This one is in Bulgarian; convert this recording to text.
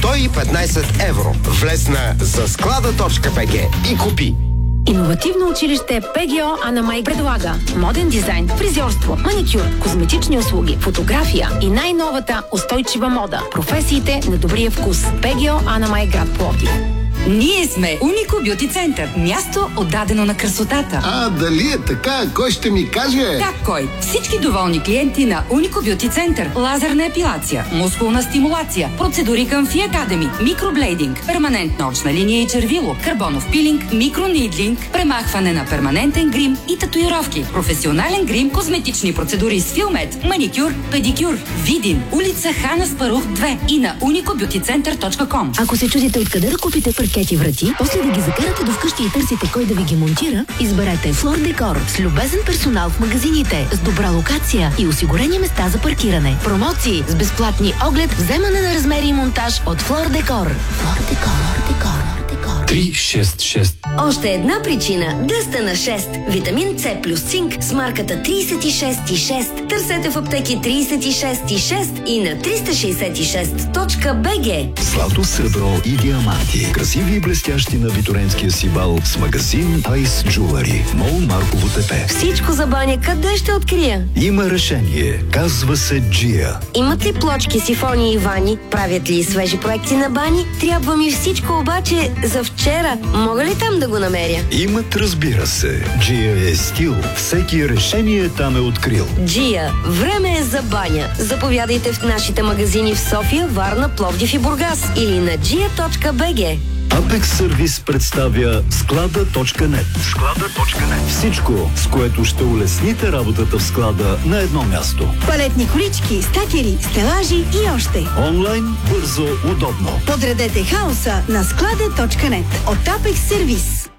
115 евро. Влез на засклада.bg и купи. Иновативно училище ПГО Анамай предлага моден дизайн, фризьорство, маникюр, козметични услуги, фотография и най-новата устойчива мода. Професиите на добрия вкус. ПГО Анамай, град Пловдив. Ние сме Унико Бюти Център. Място отдадено на красотата. Дали е така? Кой ще ми каже? Как кой? Всички доволни клиенти на Унико Бюти Център. Лазерна епилация, мускулна стимулация, процедури към Фи Академи, микроблейдинг, перманентна очна линия и червило, карбонов пилинг, микронидлинг, премахване на перманентен грим и татуировки, професионален грим, козметични процедури с Филмет, маникюр, педикюр. Видин, улица Хана Спарух 2 и на unicobeautycenter.com. Ако се чудите откъде да купите паркети врати, после да ги закарате до вкъщи и търсите кой да ви ги монтира, изберете Флор Декор с любезен персонал в магазините, с добра локация и осигурени места за паркиране. Промоции с безплатни оглед, вземане на размери и монтаж от Флор Декор. Флор Декор. 366. Още една причина да сте на 6. Витамин С плюс цинк с марката 36,6. Търсете в аптеки 36,6 и на 366.bg. Злато, сребро и диаманти. Красиви и блестящи на Виторенския си бал с магазин Ice Jewelry. Мол Марково ТП. Всичко за баня къде ще открия? Има решение. Казва се Джия. Имат ли плочки, сифони и вани? Правят ли свежи проекти на бани? Трябва ми всичко обаче за вчера. Мога ли там да го намеря? Имат, разбира се. Джия е стил. Всеки решение там е открил. Джия. Време е за баня. Заповядайте в нашите магазини в София, Варна, Пловдив и Бургас или на gia.bg. Apex Сервис представя склада.net. Всичко, с което ще улесните работата в склада на едно място. Палетни колички, стакери, стелажи и още. Онлайн, бързо, удобно. Подредете хаоса на склада.net от Apex Сервис.